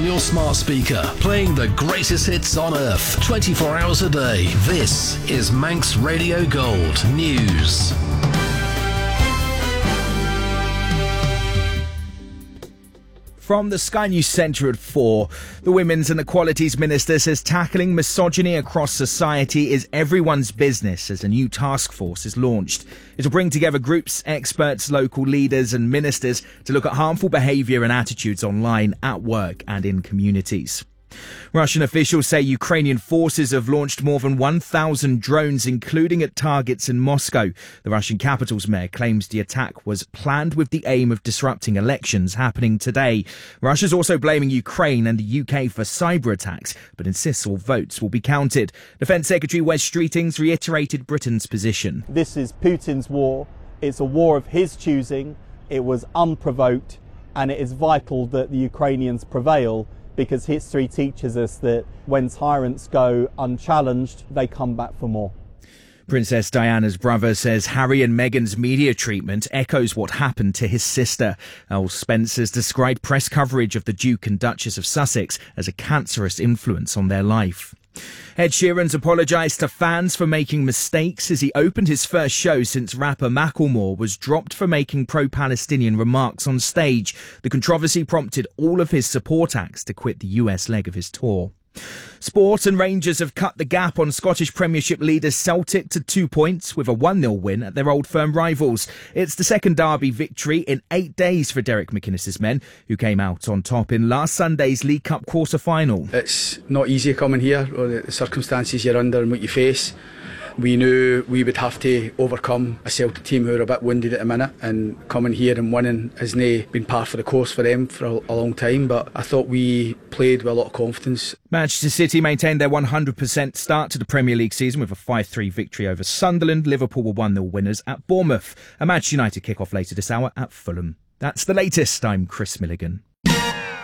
your smart speaker, playing the greatest hits on earth, 24 hours a day. This is Manx Radio Gold News. From the Sky News Centre at 4, the Women's and Equalities Minister says tackling misogyny across society is everyone's business as a new task force is launched. It'll bring together groups, experts, local leaders and ministers to look at harmful behaviour and attitudes online, at work and in communities. Russian officials say Ukrainian forces have launched more than 1,000 drones, including at targets in Moscow. The Russian capital's mayor claims the attack was planned with the aim of disrupting elections happening today. Russia's also blaming Ukraine and the UK for cyber attacks, but insists all votes will be counted. Defence Secretary Wes Streetings reiterated Britain's position. This is Putin's war. It's a war of his choosing. It was unprovoked, and it is vital that the Ukrainians prevail, because history teaches us that when tyrants go unchallenged, they come back for more. Princess Diana's brother says Harry and Meghan's media treatment echoes what happened to his sister. Earl Spencer's described press coverage of the Duke and Duchess of Sussex as a cancerous influence on their life. Ed Sheeran's apologised to fans for making mistakes as he opened his first show since rapper Macklemore was dropped for making pro-Palestinian remarks on stage. The controversy prompted all of his support acts to quit the US leg of his tour. Sport, and Rangers have cut the gap on Scottish Premiership leaders Celtic to 2 points with a 1-0 win at their Old Firm rivals. It's the second derby victory in 8 days for Derek McInnes's men, who came out on top in last Sunday's League Cup quarter-final. It's not easy coming here, or the circumstances you're under and what you face. We knew we would have to overcome a Celtic team who are a bit wounded at the minute, and coming here and winning hasn't been par for the course for them for a long time, but I thought we played with a lot of confidence. Manchester City maintained their 100% start to the Premier League season with a 5-3 victory over Sunderland. Liverpool were 1-0 winners at Bournemouth. A Manchester United kick-off later this hour at Fulham. That's the latest. I'm Chris Milligan.